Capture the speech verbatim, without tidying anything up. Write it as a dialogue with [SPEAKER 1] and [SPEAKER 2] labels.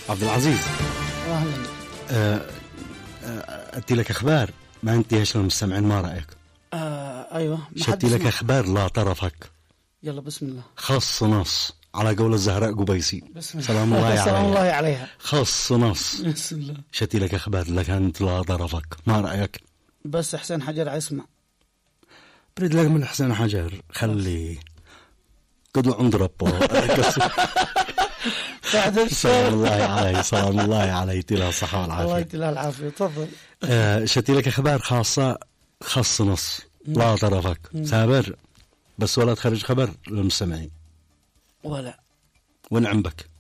[SPEAKER 1] عبد العزيز.
[SPEAKER 2] اهلا.
[SPEAKER 1] أه أه أتي لك أخبار ما انتهيش للمستمعين، ما رأيك؟
[SPEAKER 2] آه أيوة.
[SPEAKER 1] شتي لك أخبار لا طرفك.
[SPEAKER 2] يلا بسم الله.
[SPEAKER 1] خص نص على قول الزهراء قبيسي.
[SPEAKER 2] بسم الله.
[SPEAKER 1] سلام الله عليها.
[SPEAKER 2] سلام الله عليها.
[SPEAKER 1] خص نص.
[SPEAKER 2] بسم الله.
[SPEAKER 1] شتي لك أخبار لك أنت لا طرفك، ما رأيك؟
[SPEAKER 2] بس حسين حجر اسمع.
[SPEAKER 1] بريد لك من حسين حجر خلي قدو عند ربه. سلام الله عليه، سلام الله عليه، تلا الصحة والعافية.
[SPEAKER 2] الله يتلا العافية. تفضل.
[SPEAKER 1] آه شتي لك أخبار خاصة خص نص لا طرفك. سابر بس ولا تخرج خبر للمستمعين
[SPEAKER 2] ولا
[SPEAKER 1] ونعم بك.